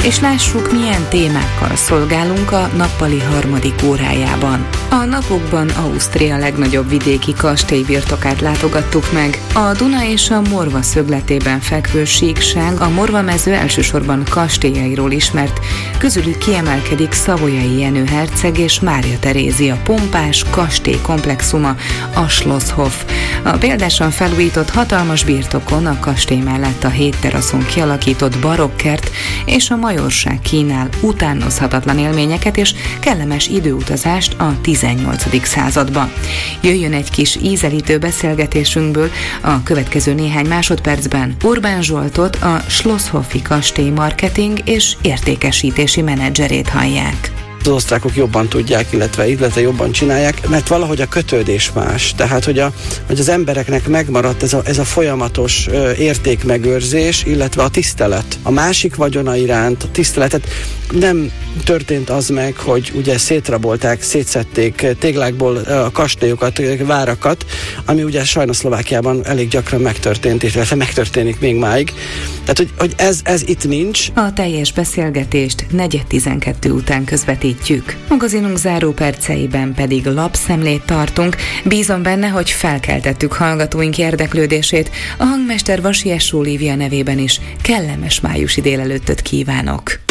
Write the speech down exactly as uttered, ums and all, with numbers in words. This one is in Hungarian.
és lássuk, milyen témákkal szolgálunk a nappali harmadik órájában. A napokban Ausztria legnagyobb vidéki kastélybirtokát látogattuk meg. A Duna és a Morva szögletében fekvő síkság a Morva-mező elsősorban kastélyairól ismert, közülük kiemelkedik Savoyai Jenő herceg és Mária Terézia pompás kastélykomplexuma, a Schlosshof. A példásan felújított hatalmas birtokon a kastély mellett a hét teraszon kialakított barokkert és a majorság kínál utánozhatatlan élményeket és kellemes időutazást a tizennyolcadik századba. Jöjjön egy kis ízelítő beszélgetésünkből a következő néhány másodpercben. Orbán Zsoltot, a Schlosshofi kastély marketing és értékesítési menedzserét hallják. Az osztrákok jobban tudják, illetve, illetve jobban csinálják, mert valahogy a kötődés más. Tehát, hogy, a, hogy az embereknek megmaradt ez a, ez a folyamatos ö, értékmegőrzés, illetve a tisztelet. A másik vagyona iránt a tiszteletet nem történt az meg, hogy ugye szétrabolták, szétszedték téglákból a kastélyokat, várakat, ami ugye sajnos Szlovákiában elég gyakran megtörtént, illetve megtörténik még máig. Tehát, hogy, hogy ez, ez itt nincs. A teljes beszélgetést negyed tizenkettő után közvetítjük. Magazinunk záró perceiben pedig lapszemlét tartunk. Bízom benne, hogy felkeltettük hallgatóink érdeklődését. A hangmester Vasies Olivia nevében is kellemes májusi délelőttöt kívánok.